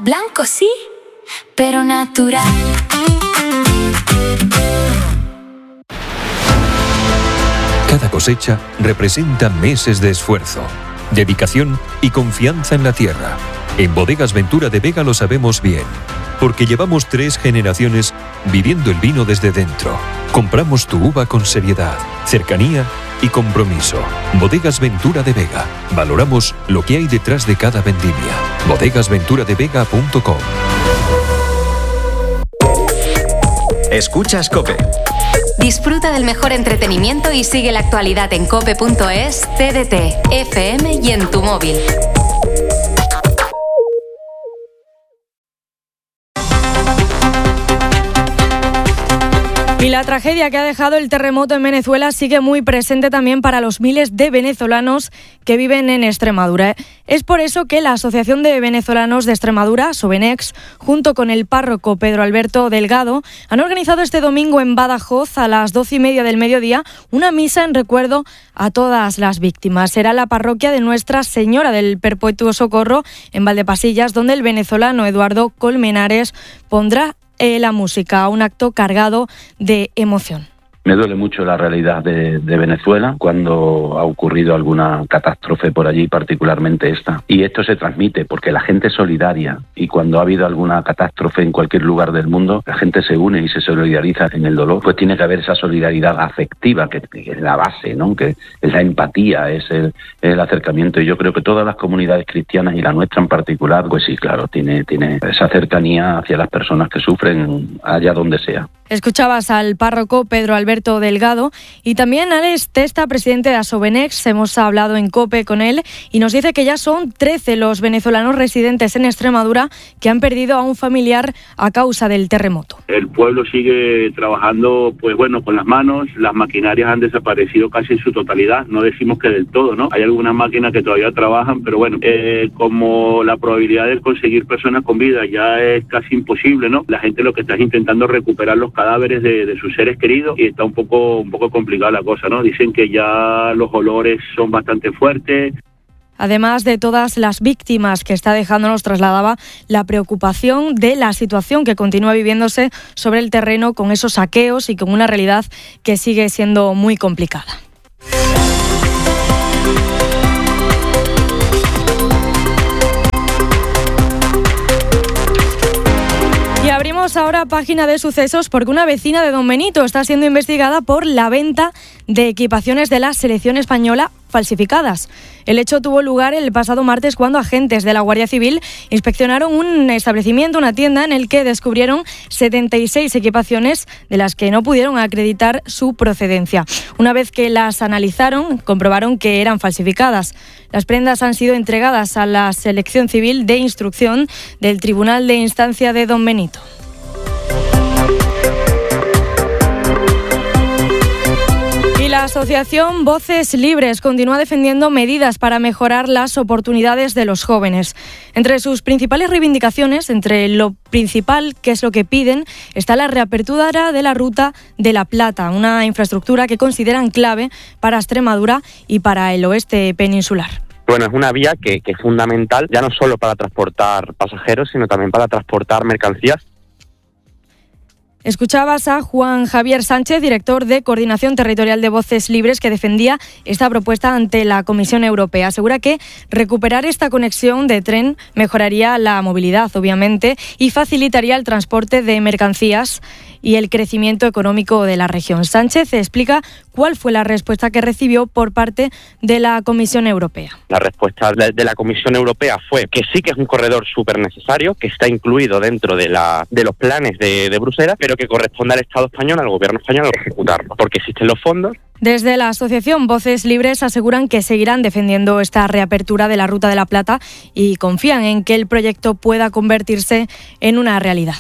Blanco sí, pero natural. Cada cosecha representa meses de esfuerzo, dedicación y confianza en la tierra. En Bodegas Ventura de Vega lo sabemos bien, porque llevamos 3 generaciones viviendo el vino desde dentro. Compramos tu uva con seriedad, cercanía y compromiso. Bodegas Ventura de Vega. Valoramos lo que hay detrás de cada vendimia. bodegasventuradevega.com. Escuchas COPE. Disfruta del mejor entretenimiento y sigue la actualidad en cope.es, TDT, FM y en tu móvil. Y la tragedia que ha dejado el terremoto en Venezuela sigue muy presente también para los miles de venezolanos que viven en Extremadura. Es por eso que la Asociación de Venezolanos de Extremadura, Sovenex, junto con el párroco Pedro Alberto Delgado, han organizado este domingo en Badajoz a las 12:30 del mediodía una misa en recuerdo a todas las víctimas. Será la parroquia de Nuestra Señora del Perpetuo Socorro en Valdepasillas, donde el venezolano Eduardo Colmenares pondrá la música, un acto cargado de emoción. Me duele mucho la realidad de Venezuela cuando ha ocurrido alguna catástrofe por allí, particularmente esta. Y esto se transmite porque la gente es solidaria y cuando ha habido alguna catástrofe en cualquier lugar del mundo, la gente se une y se solidariza en el dolor. Pues tiene que haber esa solidaridad afectiva que es la base, ¿no? Que es la empatía, es el acercamiento. Y yo creo que todas las comunidades cristianas y la nuestra en particular, pues sí, claro, tiene esa cercanía hacia las personas que sufren allá donde sea. Escuchabas al párroco Pedro Alberto Delgado y también Alex Testa, presidente de Asovenex. Hemos hablado en COPE con él y nos dice que ya son 13 los venezolanos residentes en Extremadura que han perdido a un familiar a causa del terremoto. El pueblo sigue trabajando, pues bueno, con las manos. Las maquinarias han desaparecido casi en su totalidad. No decimos que del todo, ¿no? Hay algunas máquinas que todavía trabajan, pero bueno, como la probabilidad de conseguir personas con vida ya es casi imposible, ¿no? La gente lo que está es intentando recuperar los cadáveres de sus seres queridos y está un poco complicada la cosa, ¿no? Dicen que ya los olores son bastante fuertes. Además de todas las víctimas que está dejando, nos trasladaba la preocupación de la situación que continúa viviéndose sobre el terreno con esos saqueos y con una realidad que sigue siendo muy complicada. Y abrimos ahora página de sucesos porque una vecina de Don Benito está siendo investigada por la venta de equipaciones de la selección española falsificadas. El hecho tuvo lugar el pasado martes cuando agentes de la Guardia Civil inspeccionaron un establecimiento, una tienda, en el que descubrieron 76 equipaciones de las que no pudieron acreditar su procedencia. Una vez que las analizaron, comprobaron que eran falsificadas. Las prendas han sido entregadas a la Selección Civil de Instrucción del Tribunal de Instancia de Don Benito. La Asociación Voces Libres continúa defendiendo medidas para mejorar las oportunidades de los jóvenes. Entre sus principales reivindicaciones, entre lo principal, que es lo que piden, está la reapertura de la Ruta de la Plata, una infraestructura que consideran clave para Extremadura y para el oeste peninsular. Bueno, es una vía que es fundamental, ya no solo para transportar pasajeros, sino también para transportar mercancías. Escuchabas a Juan Javier Sánchez, director de Coordinación Territorial de Voces Libres, que defendía esta propuesta ante la Comisión Europea. Asegura que recuperar esta conexión de tren mejoraría la movilidad, obviamente, y facilitaría el transporte de mercancías y el crecimiento económico de la región. Sánchez explica cuál fue la respuesta que recibió por parte de la Comisión Europea. La respuesta de la Comisión Europea fue que sí que es un corredor súper necesario, que está incluido dentro de los planes de Bruselas, pero que corresponde al Estado español, al Gobierno español, ejecutarlo, porque existen los fondos. Desde la Asociación Voces Libres aseguran que seguirán defendiendo esta reapertura de la Ruta de la Plata y confían en que el proyecto pueda convertirse en una realidad.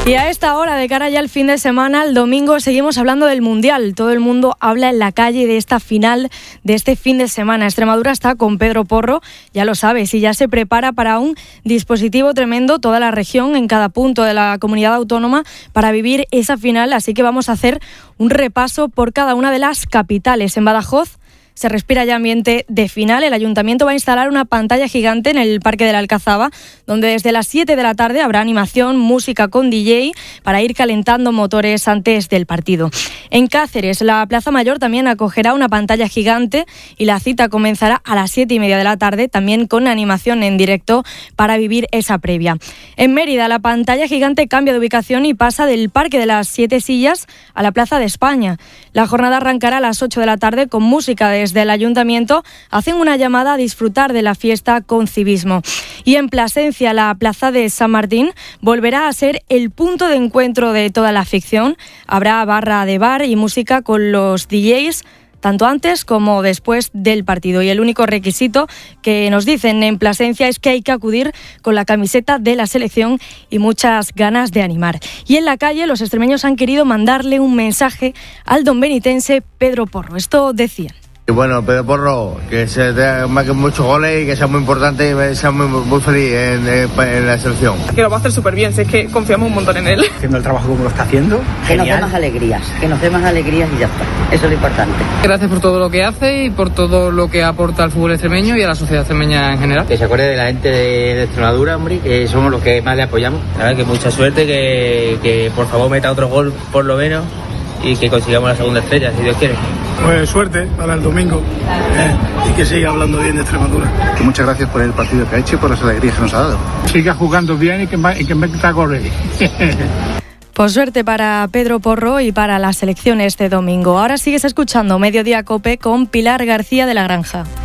Y a esta hora, de cara ya al fin de semana, el domingo, seguimos hablando del Mundial. Todo el mundo habla en la calle de esta final, de este fin de semana. Extremadura está con Pedro Porro, ya lo sabes, y ya se prepara para un dispositivo tremendo, toda la región, en cada punto de la comunidad autónoma, para vivir esa final. Así que vamos a hacer un repaso por cada una de las capitales. En Badajoz se respira ya ambiente de final. El Ayuntamiento va a instalar una pantalla gigante en el Parque de la Alcazaba, donde desde las 7 de la tarde habrá animación, música con DJ para ir calentando motores antes del partido. En Cáceres, la Plaza Mayor también acogerá una pantalla gigante y la cita comenzará a las 7:30 de la tarde, también con animación en directo para vivir esa previa. En Mérida, la pantalla gigante cambia de ubicación y pasa del Parque de las 7 Sillas a la Plaza de España. La jornada arrancará a las 8 de la tarde con música desde el Ayuntamiento. Hacen una llamada a disfrutar de la fiesta con civismo. Y en Plasencia, la Plaza de San Martín volverá a ser el punto de encuentro de toda la afición. Habrá barra de bar y música con los DJs, tanto antes como después del partido. Y el único requisito que nos dicen en Plasencia es que hay que acudir con la camiseta de la selección y muchas ganas de animar. Y en la calle, los extremeños han querido mandarle un mensaje al donbenitense Pedro Porro. Esto decían. Y bueno, Pedro Porro, que se marquen muchos goles y que sea muy importante y sea muy feliz en la selección. Que lo va a hacer súper bien, si es que confiamos un montón en él. Haciendo el trabajo como lo está haciendo. Que nos dé más alegrías, y ya está. Eso es lo importante. Gracias por todo lo que hace y por todo lo que aporta al fútbol extremeño y a la sociedad extremeña en general. Que se acuerde de la gente de Extremadura, hombre, que somos los que más le apoyamos. A ver, que mucha suerte, que por favor meta otro gol por lo menos y que consigamos la segunda estrella, si Dios quiere. Pues suerte para el domingo y que siga hablando bien de Extremadura. Muchas gracias por el partido que ha hecho y por las alegrías que nos ha dado. Siga jugando bien y que meta goles. Pues suerte para Pedro Porro y para la selección este domingo. Ahora sigues escuchando Mediodía Cope con Pilar García de la Granja.